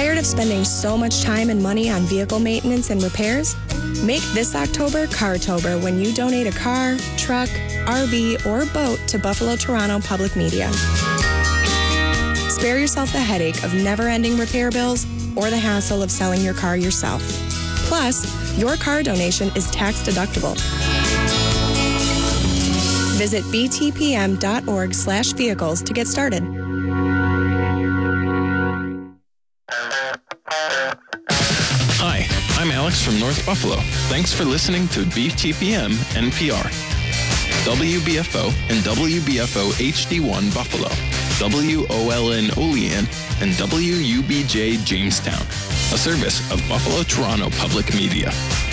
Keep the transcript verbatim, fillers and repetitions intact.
Tired of spending so much time and money on vehicle maintenance and repairs? Make this October Cartober when you donate a car, truck, R V, or boat to Buffalo Toronto Public Media. Spare yourself the headache of never-ending repair bills or the hassle of selling your car yourself. Plus, your car donation is tax deductible. Visit btpm.org slash vehicles to get started. Hi, I'm Alex from North Buffalo. Thanks for listening to B T P M N P R. W B F O and W B F O H D one Buffalo, W O L N Olean, and W U B J Jamestown, a service of Buffalo Toronto Public Media.